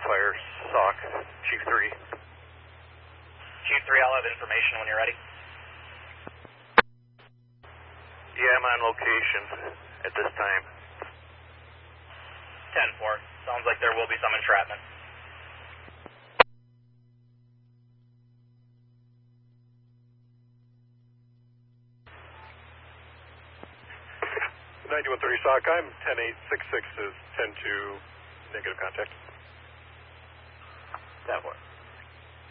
fire, SOC, Chief 3. Chief 3, I'll have information when you're ready. Yeah, I'm on location at this time. 10-4. Sounds like there will be some entrapment. SOC, I'm 10-8, 6-6 is 10-2, negative contact. 10-4.